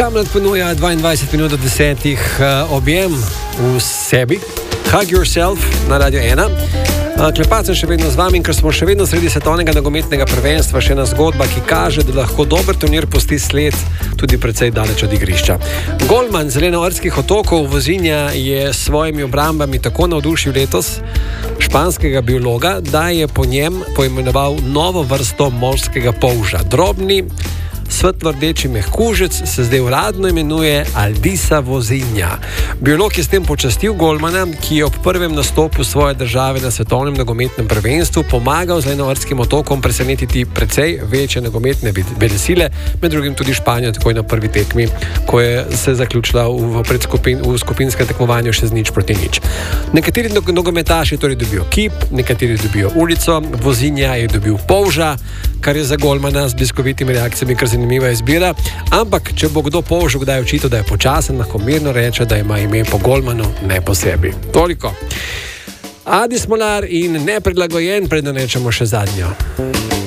Kamlet ponuja 22 minut do 10 objem v sebi. Hug Yourself na Radio 1. Klepac sem še vedno z vami, ker smo še vedno sredi svetovnega nogometnega prvenstva. Še ena zgodba, ki kaže, da lahko dober turnir pusti sled tudi precej daleč od igrišča. Golman Zelenovrskih otokov Vozinja je s svojimi obrambami tako navdušil letos španskega biologa, da je po njem poimenoval novo vrsto morskega polža. Drobni, svetlo-rdeči mehkužec se zdaj uradno imenuje Aldisa Vozinja. Biolog je s tem počastil golmana, ki je ob prvem nastopu svoje države na svetovnem nogometnem prvenstvu pomagal Zelenovrškim otokom presenetiti precej večje nogometne velesile, med drugim tudi Španijo, takoj na prvi tekmi, ko je se zaključila v skupinskem tekmovanju še z 0-0. Nekateri nogometaši torej dobijo kip, nekateri dobijo ulico, Vozinja je dobil polža, kar je za golmana z bliskovitimi reakcijami kar zanimiva izbira, ampak če bo kdo polžu kdaj očital, da je počasen, lahko mirno reče, da ima ime po golmanu, ne po sebi. Toliko. Adi Smolar in Neprilagojen, predno rečemo še zadnjo.